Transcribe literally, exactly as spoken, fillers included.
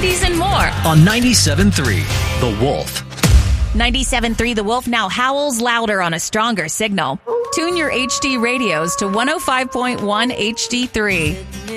movies, and more. On ninety-seven point three, The Wolf. ninety-seven point three The Wolf now howls louder on a stronger signal. Tune your H D radios to one oh five point one H D three.